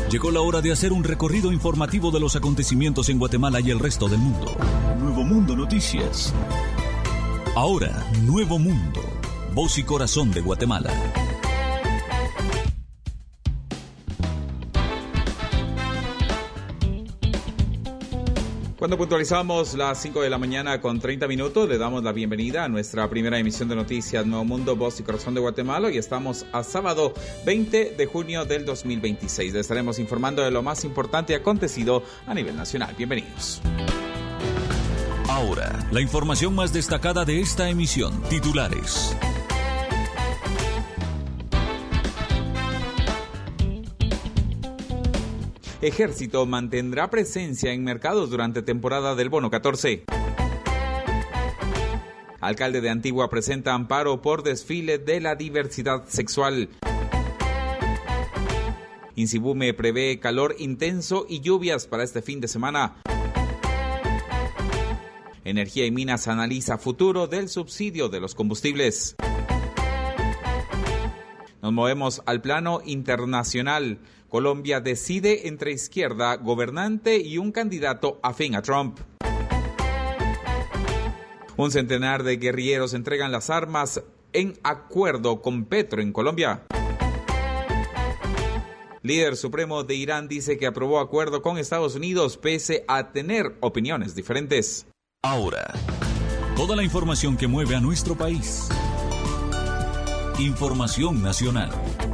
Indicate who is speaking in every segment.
Speaker 1: Llegó la hora de hacer un recorrido informativo de los acontecimientos en Guatemala y el resto del mundo. Nuevo Mundo Noticias. Ahora, Nuevo Mundo, voz y corazón de Guatemala.
Speaker 2: Cuando puntualizamos las 5 de la mañana con 30 minutos, le damos la bienvenida a nuestra primera emisión de noticias Nuevo Mundo, voz y corazón de Guatemala. Y estamos a sábado 20 de junio del 2026. Le estaremos informando de lo más importante acontecido a nivel nacional. Bienvenidos.
Speaker 1: Ahora, la información más destacada de esta emisión. Titulares.
Speaker 2: Ejército mantendrá presencia en mercados durante temporada del Bono 14. Alcalde de Antigua presenta amparo por desfile de la diversidad sexual. Insibume prevé calor intenso y lluvias para este fin de semana. Energía y Minas analiza futuro del subsidio de los combustibles. Nos movemos al plano internacional. Colombia decide entre izquierda, gobernante y un candidato afín a Trump. Un centenar de guerrilleros entregan las armas en acuerdo con Petro en Colombia. Líder supremo de Irán dice que aprobó acuerdo con Estados Unidos pese a tener opiniones diferentes.
Speaker 1: Ahora, toda la información que mueve a nuestro país. Información nacional.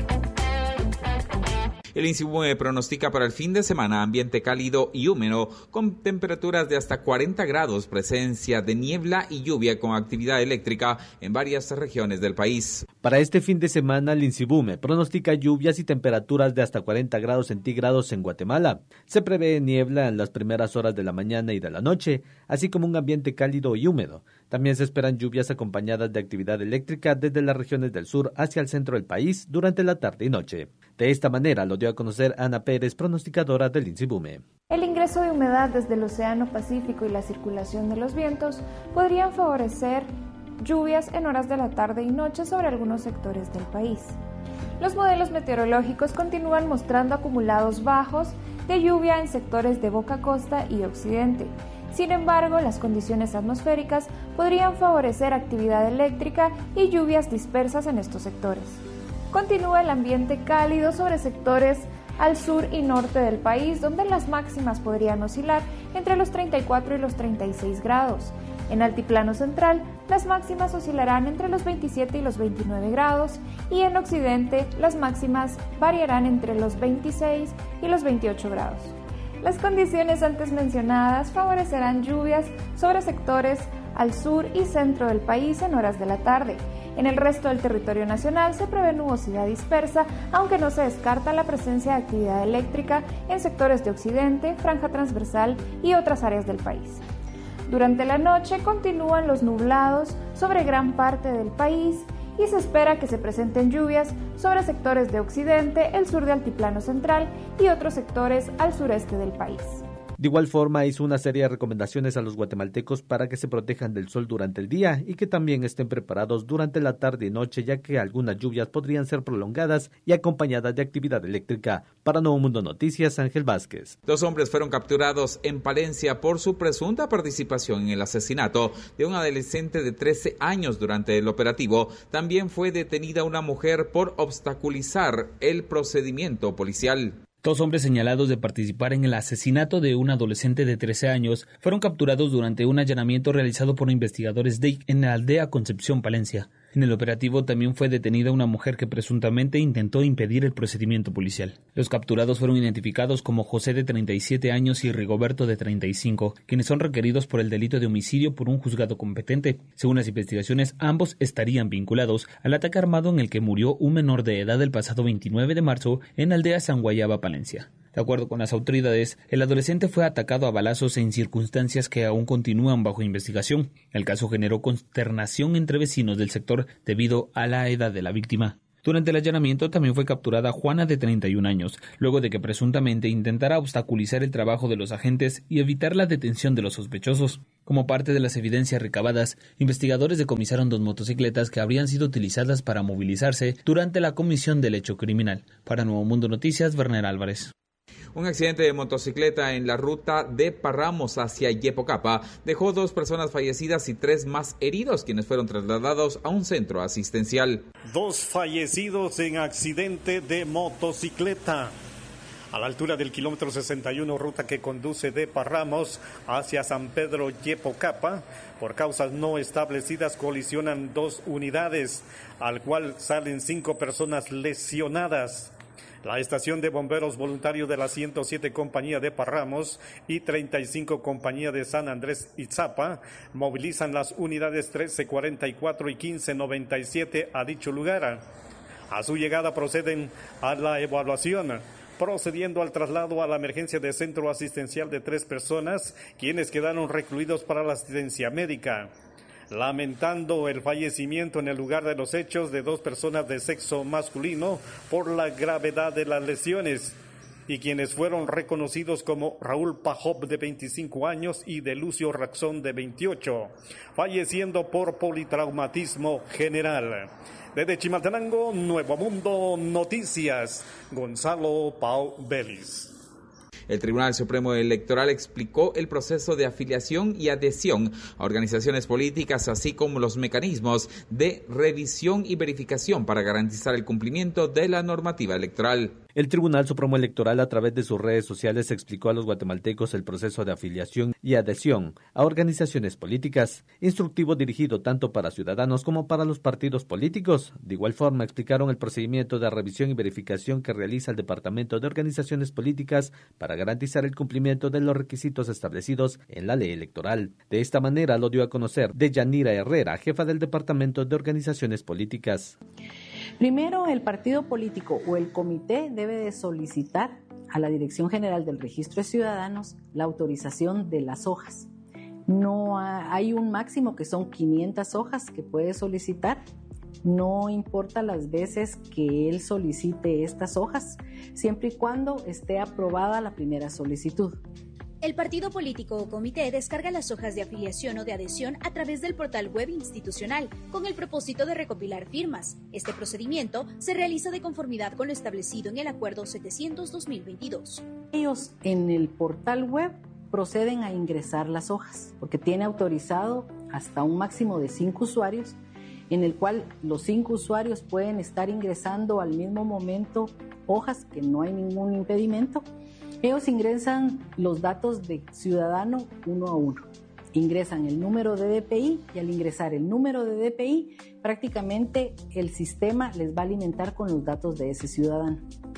Speaker 2: El Insibume pronostica para el fin de semana ambiente cálido y húmedo con temperaturas de hasta 40 grados, presencia de niebla y lluvia con actividad eléctrica en varias regiones del país.
Speaker 3: Para este fin de semana, el Insibume pronostica lluvias y temperaturas de hasta 40 grados centígrados en Guatemala. Se prevé niebla en las primeras horas de la mañana y de la noche, así como un ambiente cálido y húmedo. También se esperan lluvias acompañadas de actividad eléctrica desde las regiones del sur hacia el centro del país durante la tarde y noche. De esta manera lo dio a conocer Ana Pérez, pronosticadora del Insibume.
Speaker 4: El ingreso de humedad desde el Océano Pacífico y la circulación de los vientos podrían favorecer lluvias en horas de la tarde y noche sobre algunos sectores del país. Los modelos meteorológicos continúan mostrando acumulados bajos de lluvia en sectores de Boca Costa y Occidente. Sin embargo, las condiciones atmosféricas podrían favorecer actividad eléctrica y lluvias dispersas en estos sectores. Continúa el ambiente cálido sobre sectores al sur y norte del país, donde las máximas podrían oscilar entre los 34 y los 36 grados. En Altiplano Central, las máximas oscilarán entre los 27 y los 29 grados, y en Occidente, las máximas variarán entre los 26 y los 28 grados. Las condiciones antes mencionadas favorecerán lluvias sobre sectores al sur y centro del país en horas de la tarde. En el resto del territorio nacional se prevé nubosidad dispersa, aunque no se descarta la presencia de actividad eléctrica en sectores de Occidente, Franja Transversal y otras áreas del país. Durante la noche continúan los nublados sobre gran parte del país y se espera que se presenten lluvias sobre sectores de Occidente, el sur de Altiplano Central y otros sectores al sureste del país.
Speaker 3: De igual forma, hizo una serie de recomendaciones a los guatemaltecos para que se protejan del sol durante el día y que también estén preparados durante la tarde y noche, ya que algunas lluvias podrían ser prolongadas y acompañadas de actividad eléctrica. Para Nuevo Mundo Noticias, Ángel Vázquez.
Speaker 2: 2 hombres fueron capturados en Palencia por su presunta participación en el asesinato de un adolescente de 13 años durante el operativo. También fue detenida una mujer por obstaculizar el procedimiento policial.
Speaker 5: 2 hombres señalados de participar en el asesinato de un adolescente de 13 años fueron capturados durante un allanamiento realizado por investigadores DEIC en la aldea Concepción, Palencia. En el operativo también fue detenida una mujer que presuntamente intentó impedir el procedimiento policial. Los capturados fueron identificados como José, de 37 años, y Rigoberto, de 35, quienes son requeridos por el delito de homicidio por un juzgado competente. Según las investigaciones, ambos estarían vinculados al ataque armado en el que murió un menor de edad el pasado 29 de marzo en la aldea San Guayaba, Palencia. De acuerdo con las autoridades, el adolescente fue atacado a balazos en circunstancias que aún continúan bajo investigación. El caso generó consternación entre vecinos del sector debido a la edad de la víctima. Durante el allanamiento también fue capturada Juana, de 31 años, luego de que presuntamente intentara obstaculizar el trabajo de los agentes y evitar la detención de los sospechosos. Como parte de las evidencias recabadas, investigadores decomisaron 2 motocicletas que habrían sido utilizadas para movilizarse durante la comisión del hecho criminal. Para Nuevo Mundo Noticias, Werner Álvarez.
Speaker 2: Un accidente de motocicleta en la ruta de Parramos hacia Yepocapa dejó 2 personas fallecidas y 3 más heridos, quienes fueron trasladados a un centro asistencial.
Speaker 6: 2 fallecidos en accidente de motocicleta. A la altura del kilómetro 61, ruta que conduce de Parramos hacia San Pedro Yepocapa, por causas no establecidas colisionan 2 unidades, al cual salen 5 personas lesionadas. La estación de bomberos voluntarios de la 107 Compañía de Parramos y 35 Compañía de San Andrés Itzapa movilizan las unidades 1344 y 1597 a dicho lugar. A su llegada proceden a la evaluación, procediendo al traslado a la emergencia de centro asistencial de 3 personas, quienes quedaron recluidos para la asistencia médica. Lamentando el fallecimiento en el lugar de los hechos de 2 personas de sexo masculino por la gravedad de las lesiones, y quienes fueron reconocidos como Raúl Pajop, de 25 años, y de Lucio Raxón, de 28, falleciendo por politraumatismo general. Desde Chimaltenango, Nuevo Mundo Noticias, Gonzalo Pau Vélez.
Speaker 2: El Tribunal Supremo Electoral explicó el proceso de afiliación y adhesión a organizaciones políticas, así como los mecanismos de revisión y verificación para garantizar el cumplimiento de la normativa electoral.
Speaker 3: El Tribunal Supremo Electoral, a través de sus redes sociales, explicó a los guatemaltecos el proceso de afiliación y adhesión a organizaciones políticas, instructivo dirigido tanto para ciudadanos como para los partidos políticos. De igual forma, explicaron el procedimiento de revisión y verificación que realiza el Departamento de Organizaciones Políticas para garantizar el cumplimiento de los requisitos establecidos en la ley electoral. De esta manera lo dio a conocer Deyanira Herrera, jefa del Departamento de Organizaciones Políticas.
Speaker 7: Primero, el partido político o el comité debe de solicitar a la Dirección General del Registro de Ciudadanos la autorización de las hojas. No hay un máximo que son 500 hojas que puede solicitar. No importa las veces que él solicite estas hojas, siempre y cuando esté aprobada la primera solicitud.
Speaker 8: El partido político o comité descarga las hojas de afiliación o de adhesión a través del portal web institucional con el propósito de recopilar firmas. Este procedimiento se realiza de conformidad con lo establecido en el Acuerdo 700-2022.
Speaker 7: Ellos en el portal web proceden a ingresar las hojas, porque tiene autorizado hasta un máximo de 5 usuarios, en el cual los 5 usuarios pueden estar ingresando al mismo momento hojas, que no hay ningún impedimento. Ellos ingresan los datos de ciudadano uno a uno. Ingresan el número de DPI y al ingresar el número de DPI, prácticamente el sistema les va a alimentar con los datos de ese ciudadano,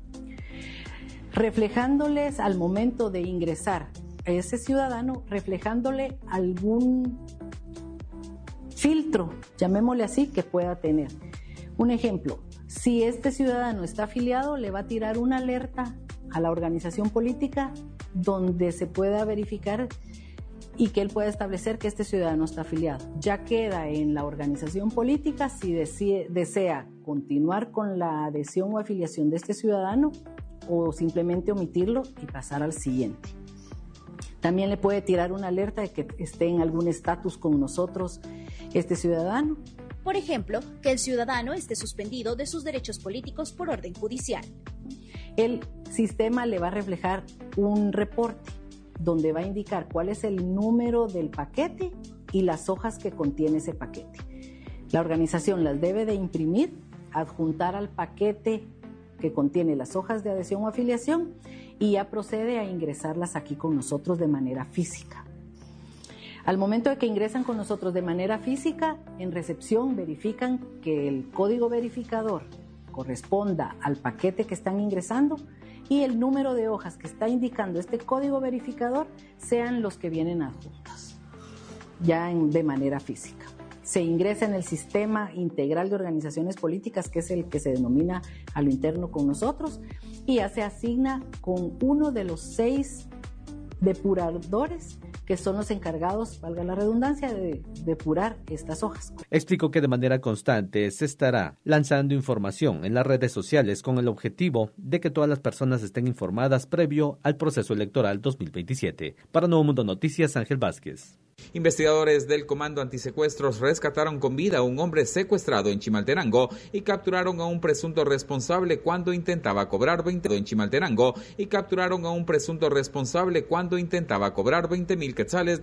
Speaker 7: reflejándoles al momento de ingresar a ese ciudadano, reflejándole algún filtro, llamémosle así, que pueda tener. Un ejemplo, si este ciudadano está afiliado, le va a tirar una alerta a la organización política donde se pueda verificar y que él pueda establecer que este ciudadano está afiliado. Ya queda en la organización política si desea continuar con la adhesión o afiliación de este ciudadano o simplemente omitirlo y pasar al siguiente. También le puede tirar una alerta de que esté en algún estatus con nosotros este ciudadano.
Speaker 8: Por ejemplo, que el ciudadano esté suspendido de sus derechos políticos por orden judicial.
Speaker 7: El sistema le va a reflejar un reporte donde va a indicar cuál es el número del paquete y las hojas que contiene ese paquete. La organización las debe de imprimir, adjuntar al paquete que contiene las hojas de adhesión o afiliación y ya procede a ingresarlas aquí con nosotros de manera física. Al momento de que ingresan con nosotros de manera física, en recepción verifican que el código verificador corresponda al paquete que están ingresando y el número de hojas que está indicando este código verificador sean los que vienen adjuntos, ya de manera física. Se ingresa en el sistema integral de organizaciones políticas, que es el que se denomina a lo interno con nosotros, y ya se asigna con uno de los 6 depuradores que son los encargados, valga la redundancia, de depurar estas hojas.
Speaker 3: Explicó que de manera constante se estará lanzando información en las redes sociales con el objetivo de que todas las personas estén informadas previo al proceso electoral 2027. Para Nuevo Mundo Noticias, Ángel Vázquez.
Speaker 2: Investigadores del Comando Antisecuestros rescataron con vida a un hombre secuestrado en Chimaltenango y capturaron a un presunto responsable cuando intentaba cobrar 20.000 quetzales